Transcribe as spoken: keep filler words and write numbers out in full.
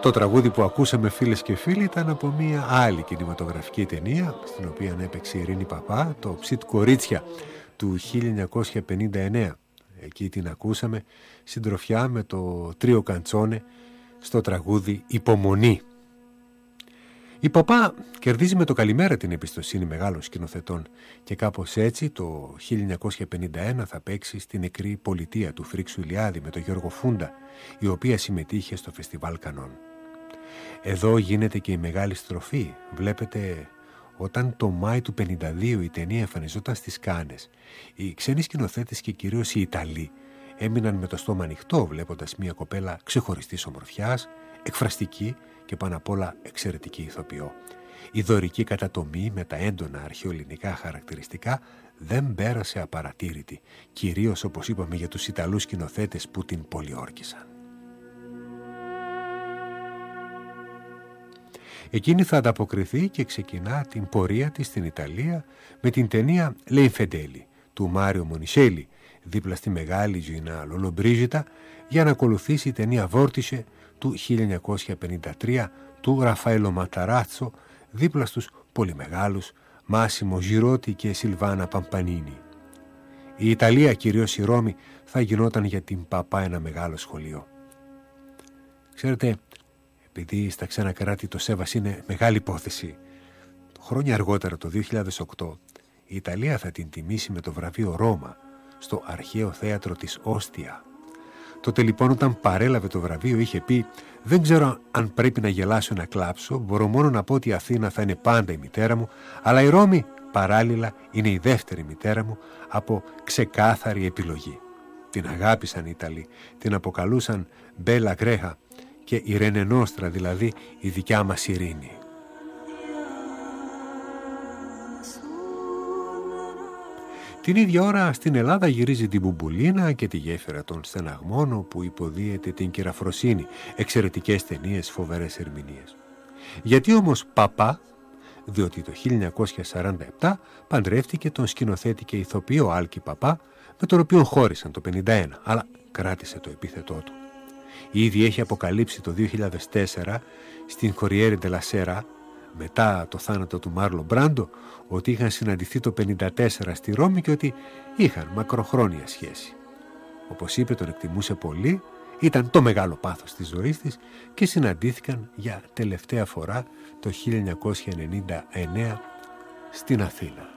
Το τραγούδι που ακούσαμε, φίλες και φίλοι, ήταν από μια άλλη κινηματογραφική ταινία στην οποία έπαιξε η Ειρήνη Παπά, το «Ψιτ Κορίτσια» του χίλια εννιακόσια πενήντα εννέα. Εκεί την ακούσαμε συντροφιά με το τρίο Καντσόνε στο τραγούδι «Υπομονή». Η Παπά κερδίζει με το καλημέρα την εμπιστοσύνη μεγάλων σκηνοθετών και κάπως έτσι το χίλια εννιακόσια πενήντα ένα θα παίξει στη νεκρή πολιτεία του Φρίξου Ηλιάδη με τον Γιώργο Φούντα, η οποία συμμετείχε στο φεστιβάλ Κανών. Εδώ γίνεται και η μεγάλη στροφή. Βλέπετε, όταν το Μάη του πενήντα δύο η ταινία εμφανιζόταν στις Κάνες, οι ξένοι σκηνοθέτες και κυρίως οι Ιταλοί έμειναν με το στόμα ανοιχτό βλέποντας μια κοπέλα ξεχωριστής ομορφιάς, εκφραστική και πάνω απ' όλα εξαιρετική ηθοποιό. Η δωρική κατατομή με τα έντονα αρχαιοελληνικά χαρακτηριστικά δεν πέρασε απαρατήρητη, κυρίως όπως είπαμε για τους Ιταλούς σκηνοθέτες που την πολιόρκησαν. Εκείνη θα ανταποκριθεί και ξεκινά την πορεία της στην Ιταλία με την ταινία «Le Infedeli» του Μάριο Μονισέλη, δίπλα στη μεγάλη Τζίνα Λολομπρίζιτα, για να ακολουθήσει η ταινία «Βόρτισε» του χίλια εννιακόσια πενήντα τρία του Ραφαέλο Ματαράτσο, δίπλα στους πολύ μεγάλους Μάσιμο Ζιρότη και Σιλβάνα Παμπανίνη. Η Ιταλία, κυρίως η Ρώμη, θα γινόταν για την Παπά ένα μεγάλο σχολείο. Ξέρετε, επειδή στα ξένα κράτη το Σέβας είναι μεγάλη υπόθεση, χρόνια αργότερα, το δύο χιλιάδες οκτώ, η Ιταλία θα την τιμήσει με το βραβείο Ρώμα στο αρχαίο θέατρο της Όστια. Τότε λοιπόν, όταν παρέλαβε το βραβείο, είχε πει: «Δεν ξέρω αν πρέπει να γελάσω ή να κλάψω, μπορώ μόνο να πω ότι η Αθήνα θα είναι πάντα η μητέρα μου, αλλά η Ρώμη παράλληλα είναι η δεύτερη μητέρα μου από ξεκάθαρη επιλογή». Την αγάπησαν οι Ιταλοί, την αποκαλούσαν Μπέλα Γκρέχα και η Ρένε Νόστρα, δηλαδή η δικιά μας ειρήνη. Την ίδια ώρα στην Ελλάδα γυρίζει την Μπουμπουλίνα και τη γέφυρα των Στεναγμών, όπου υποδίεται την Κυραφροσύνη, εξαιρετικές ταινίες, φοβερές ερμηνείες. Γιατί όμως Παπά? Διότι το χίλια εννιακόσια σαράντα επτά παντρεύτηκε τον σκηνοθέτη και ηθοποιό Άλκη Παπά, με τον οποίο χώρισαν το πενήντα ένα, αλλά κράτησε το επίθετό του. Ήδη έχει αποκαλύψει το δύο χιλιάδες τέσσερα στην Κοριέρε ντε λα Σέρα, μετά το θάνατο του Μάρλον Μπράντο, ότι είχαν συναντηθεί το πενήντα τέσσερα στη Ρώμη και ότι είχαν μακροχρόνια σχέση. Όπως είπε, τον εκτιμούσε πολύ, ήταν το μεγάλο πάθος της ζωής της και συναντήθηκαν για τελευταία φορά το χίλια εννιακόσια ενενήντα εννέα στην Αθήνα.